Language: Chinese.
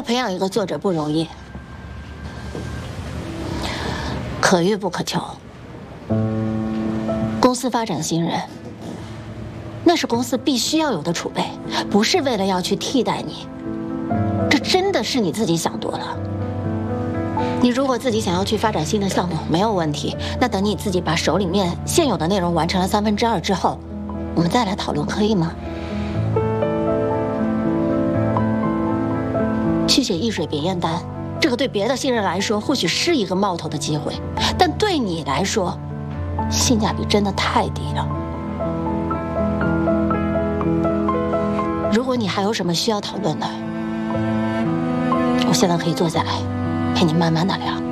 培养一个作者不容易，可遇不可求。公司发展新人，那是公司必须要有的储备，不是为了要去替代你。这真的是你自己想多了。你如果自己想要去发展新的项目，没有问题。那等你自己把手里面现有的内容完成了2/3之后，我们再来讨论，可以吗？去写易水别验单，这个对别的新人来说或许是一个冒头的机会，但对你来说，性价比真的太低了。如果你还有什么需要讨论的，我现在可以坐下来陪你慢慢的聊。